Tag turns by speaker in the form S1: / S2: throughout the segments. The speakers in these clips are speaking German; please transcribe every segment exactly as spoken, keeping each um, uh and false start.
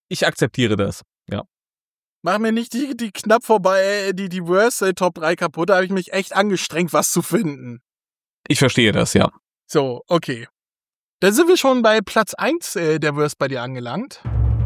S1: Ich akzeptiere das, ja.
S2: Mach mir nicht die, die knapp vorbei, die, die Worst äh, Top drei kaputt, da habe ich mich echt angestrengt, was zu finden.
S1: Ich verstehe das, ja.
S2: So, okay. Dann sind wir schon bei Platz eins äh, der Worst bei dir angelangt.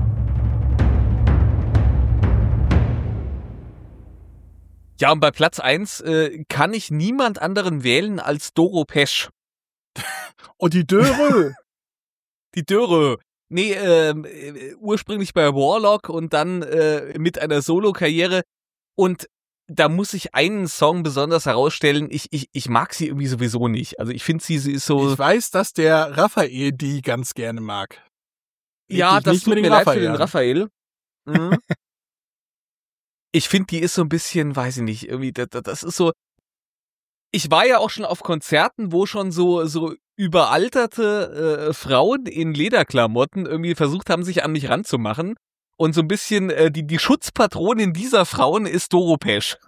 S1: Ja, und bei Platz eins äh, kann ich niemand anderen wählen als Doro Pesch.
S2: Und die Döre.
S1: Die Döre. Nee, ähm, äh, ursprünglich bei Warlock und dann äh, mit einer Solo-Karriere. Und da muss ich einen Song besonders herausstellen. Ich, ich, ich mag sie irgendwie sowieso nicht. Also ich finde sie, sie ist so...
S2: Ich weiß, dass der Raphael die ganz gerne mag. Leg
S1: ja,
S2: dich
S1: das
S2: nicht
S1: tut
S2: mit
S1: mir
S2: dem
S1: leid für
S2: Raphael
S1: den
S2: an.
S1: Raphael. Mhm. Ich finde, die ist so ein bisschen, weiß ich nicht, irgendwie, das, das ist so... Ich war ja auch schon auf Konzerten, wo schon so so überalterte äh, Frauen in Lederklamotten irgendwie versucht haben, sich an mich ranzumachen. Und so ein bisschen äh, die die Schutzpatronin dieser Frauen ist Doro Pesch.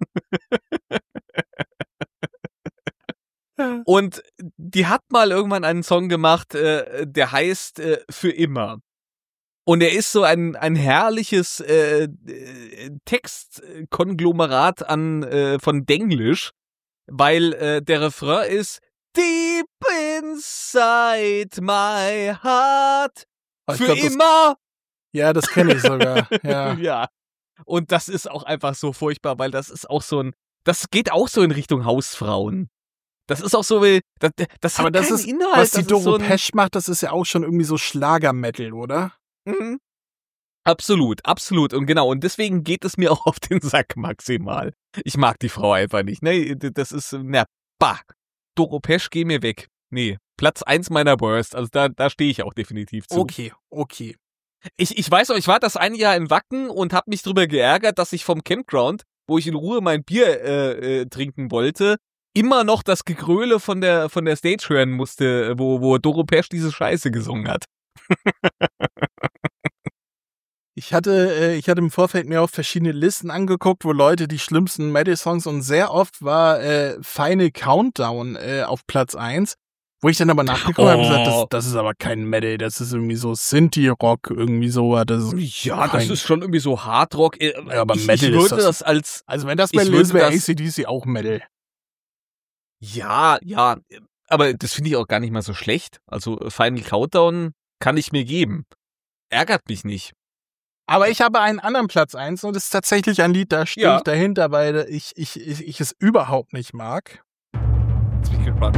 S1: Und die hat mal irgendwann einen Song gemacht, äh, der heißt äh, Für immer. Und er ist so ein ein herrliches äh, äh, Textkonglomerat an äh, von Denglisch. Weil äh, der Refrain ist Deep inside my heart.
S2: Oh, ich
S1: Für
S2: glaub, das-
S1: immer.
S2: Ja, das kenne ich sogar. Ja.
S1: Ja. Und das ist auch einfach so furchtbar, weil das ist auch so ein, das geht auch so in Richtung Hausfrauen. Das ist auch so, wie, das, das hat
S2: Aber das
S1: keinen
S2: ist,
S1: Inhalt.
S2: was die
S1: das ist
S2: Doro
S1: so ein,
S2: Pesch macht, das ist ja auch schon irgendwie so Schlager-Metal, oder?
S1: Mhm. Absolut, absolut. Und genau, und deswegen geht es mir auch auf den Sack maximal. Ich mag die Frau einfach nicht. Ne, das ist, na, bah. Doro Pesch, geh mir weg. Nee, Platz eins meiner Worst. Also da, da stehe ich auch definitiv zu.
S2: Okay, okay.
S1: Ich, ich weiß auch, ich war das ein Jahr in Wacken und habe mich drüber geärgert, dass ich vom Campground, wo ich in Ruhe mein Bier äh, äh, trinken wollte, immer noch das Gegröle von der von der Stage hören musste, wo, wo Doro Pesch diese Scheiße gesungen hat.
S2: Ich hatte, äh, ich hatte im Vorfeld mir auch verschiedene Listen angeguckt, wo Leute die schlimmsten Metal-Songs, und sehr oft war äh, Final Countdown äh, auf Platz eins, wo ich dann aber nachgeguckt habe und gesagt, das, das ist aber kein Metal, das ist irgendwie so Synthie-Rock, irgendwie so. Das ist
S1: Ja, das
S2: kein-
S1: ist schon irgendwie so Hardrock. Äh,
S2: Ja, aber
S1: ich,
S2: Metal
S1: ich
S2: ist
S1: würde
S2: das.
S1: das als,
S2: Also wenn das
S1: ich
S2: Metal
S1: würde
S2: ist, wäre A
S1: das-
S2: C D C auch Metal.
S1: ja, ja, aber das finde ich auch gar nicht mal so schlecht. Also Final Countdown kann ich mir geben. Ärgert mich nicht.
S2: Aber ich habe einen anderen Platz eins und es ist tatsächlich ein Lied, da stehe
S1: Ja.
S2: ich dahinter, weil ich, ich, ich, ich es überhaupt nicht mag.
S1: Jetzt bin ich gespannt.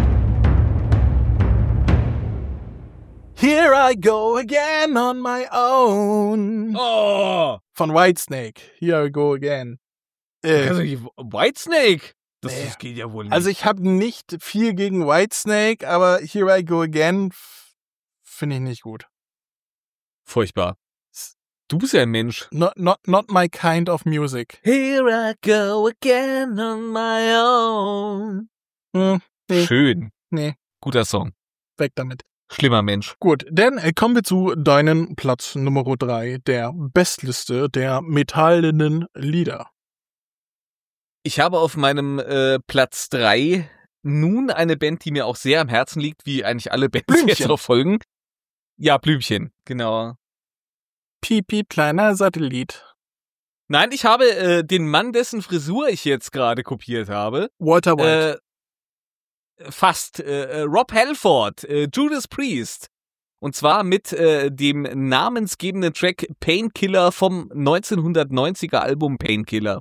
S2: Here I go again on my own.
S1: Oh!
S2: Von Whitesnake. Here I go again. Äh,
S1: Also die Whitesnake? Das,
S2: Nee.
S1: das geht ja wohl nicht.
S2: also ich habe nicht viel gegen Whitesnake, aber Here I go again f- finde ich nicht gut.
S1: Furchtbar. Du bist ja ein Mensch.
S2: Not, not, not my kind of music.
S1: Here I go again on my own.
S2: Hm, nee,
S1: Schön.
S2: nee,
S1: Guter Song.
S2: weg damit.
S1: Schlimmer Mensch.
S2: Gut, dann äh, kommen wir zu deinem Platz Nummer drei der Bestliste der metallenen Lieder.
S1: Ich habe auf meinem äh, Platz drei nun eine Band, die mir auch sehr am Herzen liegt, wie eigentlich alle Bands
S2: Blümchen.
S1: jetzt auch folgen. Ja, Blümchen, genau.
S2: Piep, piep, kleiner Satellit.
S1: Nein, ich habe äh, den Mann, dessen Frisur ich jetzt gerade kopiert habe,
S2: Walter White.
S1: äh, fast, äh, Rob Halford, äh, Judas Priest. Und zwar mit äh, dem namensgebenden Track Painkiller vom neunzehnhundertneunziger Album Painkiller.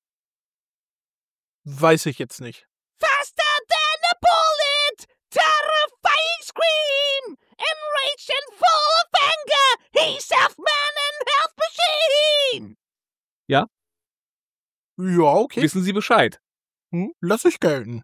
S2: Weiß ich jetzt nicht.
S1: Faster than a bullet, terrifying scream, enraged and full of anger, he's half-man and half-machine.
S2: Ja, okay.
S1: Wissen Sie Bescheid?
S2: Hm, lass ich gelten.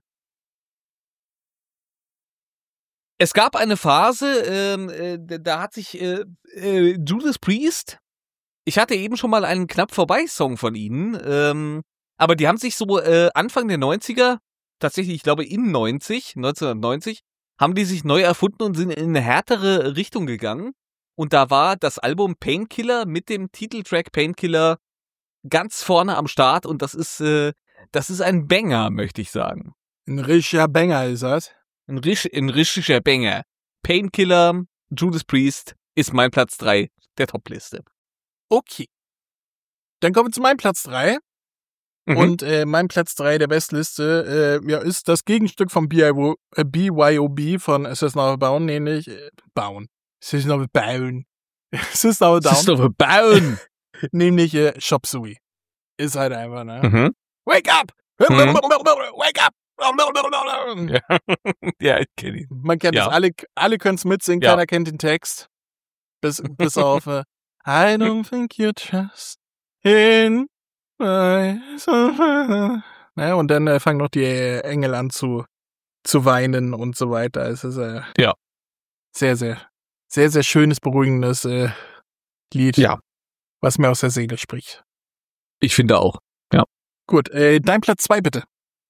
S1: Es gab eine Phase, ähm, äh, da hat sich äh, äh, Judas Priest, ich hatte eben schon mal einen knapp vorbei Song von ihnen, ähm, aber die haben sich so äh, Anfang der neunziger, tatsächlich, ich glaube in neunzig, neunzehnhundertneunzig, haben die sich neu erfunden und sind in eine härtere Richtung gegangen. Und da war das Album Painkiller mit dem Titeltrack Painkiller ganz vorne am Start und das ist, äh, das ist ein Banger, möchte ich sagen.
S2: Ein richtiger Banger ist das.
S1: Ein, risch, ein richtiger Banger. Painkiller, Judas Priest ist mein Platz drei der Topliste.
S2: Okay. Dann kommen wir zu meinem Platz drei.
S1: Mhm.
S2: Und äh, mein Platz drei der Bestliste äh, ja, ist das Gegenstück von B Y O B von System of a Down, nämlich äh, Bauen. System of a Down. System of a Down.
S1: System of a Down.
S2: Nämlich äh, Chop Suey. Ist halt einfach, ne?
S1: Mhm.
S2: Wake up!
S1: Mhm.
S2: Wake up!
S1: Ja, ja ich kenne ihn.
S2: Man kennt
S1: Ja.
S2: es, alle, alle können es mitsingen,
S1: Ja.
S2: keiner kennt den Text. Bis, bis auf äh, I don't think you trust in my soul. Ja, und dann äh, fangen noch die äh, Engel an zu, zu weinen und so weiter. Es ist äh,
S1: Ja.
S2: sehr, sehr, sehr, sehr schönes, beruhigendes äh, Lied,
S1: Ja.
S2: was mir aus der Seele spricht.
S1: Ich finde auch.
S2: Gut, äh, dein Platz zwei bitte.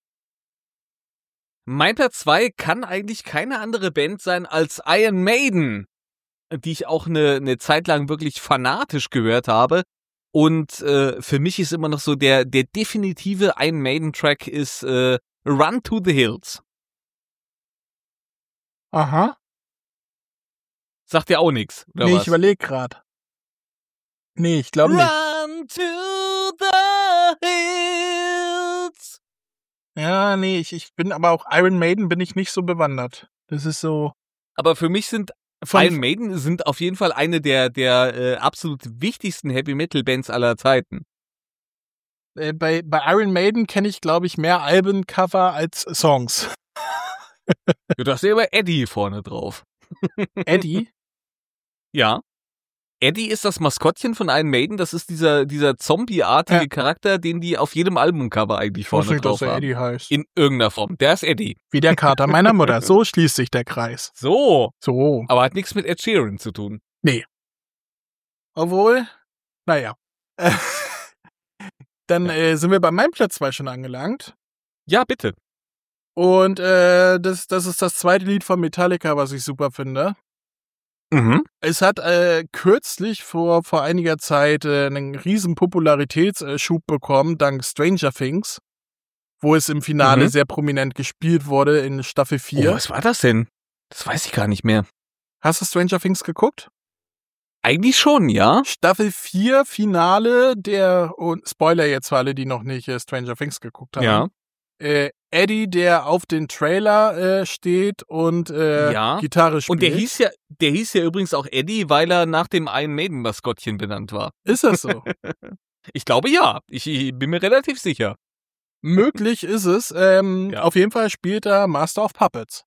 S1: Mein Platz zwei kann eigentlich keine andere Band sein als Iron Maiden, die ich auch eine, eine Zeit lang wirklich fanatisch gehört habe. Und äh, für mich ist immer noch so der, der definitive Iron Maiden-Track ist äh, Run to the Hills.
S2: Aha.
S1: Sagt dir auch nichts, oder
S2: nee,
S1: was?
S2: ich überlege gerade. Nee, ich glaube nicht.
S1: Run to the Hills.
S2: Ja, nee, ich, ich bin aber auch Iron Maiden bin ich nicht so bewandert. Das ist so.
S1: Aber für mich sind
S2: Von,
S1: Iron Maiden sind auf jeden Fall eine der, der äh, absolut wichtigsten Heavy-Metal-Bands aller Zeiten.
S2: äh, bei, bei Iron Maiden kenne ich, glaube ich, mehr Albencover als Songs.
S1: Du hast ja aber Eddie vorne drauf.
S2: Eddie?
S1: Ja. Eddie ist das Maskottchen von Iron Maiden. Das ist dieser, dieser zombieartige
S2: Ja.
S1: Charakter, den die auf jedem Albumcover eigentlich
S2: Ich wusste
S1: vorne
S2: nicht, dass
S1: drauf
S2: er
S1: haben.
S2: Eddie heißt.
S1: In irgendeiner Form. Der ist Eddie.
S2: Wie der Kater meiner Mutter. So schließt sich der Kreis.
S1: So.
S2: So.
S1: Aber hat nichts mit Ed Sheeran zu tun.
S2: Obwohl, naja. Äh, Dann äh, sind wir bei meinem Platz zwei schon angelangt.
S1: Ja, bitte.
S2: Und äh, das, das ist das zweite Lied von Metallica, was ich super finde.
S1: Mhm.
S2: Es hat äh, kürzlich vor, vor einiger Zeit äh, einen riesen Popularitätsschub bekommen, dank Stranger Things, wo es im Finale
S1: Mhm.
S2: sehr prominent gespielt wurde in Staffel
S1: Oh,
S2: vier.
S1: was war das denn? Das weiß ich gar nicht mehr.
S2: Hast du Stranger Things geguckt?
S1: Eigentlich schon, ja?
S2: Staffel vier Finale der, und Spoiler jetzt für alle, die noch nicht äh, Stranger Things geguckt haben.
S1: Ja.
S2: Äh, Eddie, der auf den Trailer äh, steht und äh,
S1: Ja.
S2: Gitarre spielt.
S1: Und der hieß ja, der hieß ja übrigens auch Eddie, weil er nach dem Iron Maiden Maskottchen benannt war.
S2: Ist das so?
S1: Ich glaube ja. Ich, ich bin mir relativ sicher.
S2: Möglich ist es. Ähm,
S1: Ja.
S2: Auf jeden Fall spielt er Master of Puppets.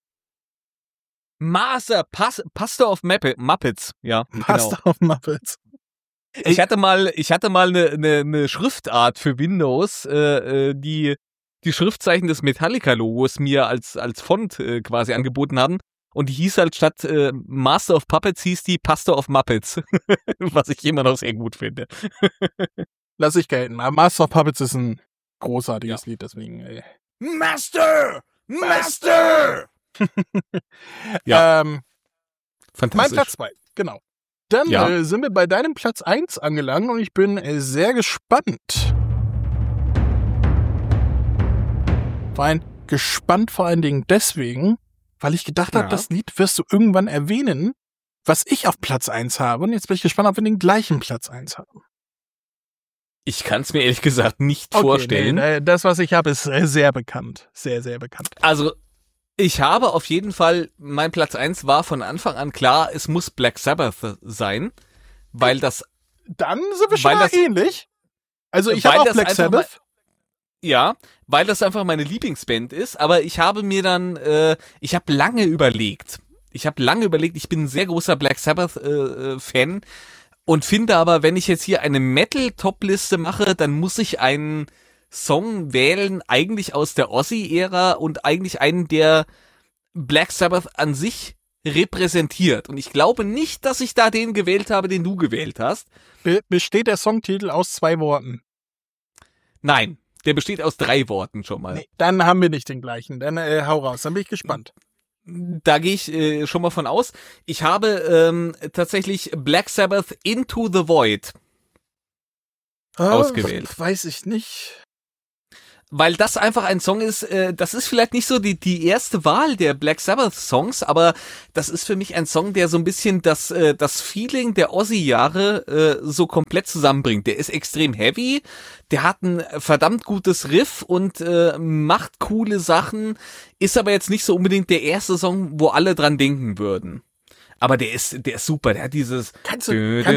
S1: Master, Pas, Pastor of Muppet, Muppets. Ja, genau.
S2: Master of Muppets.
S1: Ich hatte mal, ich hatte mal eine, eine, eine Schriftart für Windows, äh, äh, die die Schriftzeichen des Metallica-Logos mir als als Font äh, quasi angeboten haben. Und die hieß halt statt äh, Master of Puppets hieß die Pastor of Muppets. Was ich immer noch sehr gut finde.
S2: Lass ich gelten. Aber Master of Puppets ist ein großartiges Lied, deswegen. Ey.
S1: Master! Master!
S2: Ja. Ähm, mein
S1: Fantastisch.
S2: Platz zwei, genau. Dann
S1: Ja.
S2: äh, sind wir bei deinem Platz eins angelangt und ich bin äh, sehr gespannt. Vor allem gespannt vor allen Dingen deswegen, weil ich gedacht habe,
S1: Ja.
S2: das Lied wirst du irgendwann erwähnen, was ich auf Platz eins habe. Und jetzt bin ich gespannt, ob wir den gleichen Platz eins haben.
S1: Ich kann es mir ehrlich gesagt nicht
S2: Okay,
S1: vorstellen.
S2: Nee, das, was ich habe, ist äh, sehr bekannt. Sehr, sehr bekannt.
S1: Also, ich habe auf jeden Fall, mein Platz eins war von Anfang an klar, es muss Black Sabbath sein, weil das,
S2: Dann sind wir schon
S1: Weil
S2: mal
S1: das-
S2: ähnlich. Also ich
S1: weil
S2: habe auch
S1: das
S2: Black
S1: einfach
S2: Sabbath.
S1: ja, weil das einfach meine Lieblingsband ist, aber ich habe mir dann, äh, ich habe lange überlegt. Ich habe lange überlegt, ich bin ein sehr großer Black Sabbath-Fan und finde aber, wenn ich jetzt hier eine Metal-Top-Liste mache, dann muss ich einen Song wählen, eigentlich aus der Ozzy-Ära und eigentlich einen, der Black Sabbath an sich repräsentiert. Und ich glaube nicht, dass ich da den gewählt habe, den du gewählt hast.
S2: Be besteht der Songtitel aus zwei Worten?
S1: Nein, der besteht aus drei Worten schon mal.
S2: Nee, dann haben wir nicht den gleichen. Dann äh, hau raus, dann bin ich gespannt.
S1: Da gehe ich äh, schon mal von aus. Ich habe ähm, tatsächlich Black Sabbath Into the Void ausgewählt.
S2: Weiß ich nicht.
S1: weil das einfach ein Song ist, äh, das ist vielleicht nicht so die die erste Wahl der Black Sabbath Songs, aber das ist für mich ein Song, der so ein bisschen das äh, das Feeling der Ozzy-Jahre äh, so komplett zusammenbringt. Der ist extrem heavy, der hat ein verdammt gutes Riff und äh, macht coole Sachen, ist aber jetzt nicht so unbedingt der erste Song, wo alle dran denken würden. Aber der ist der ist super, der hat dieses
S2: Kannst du, kannst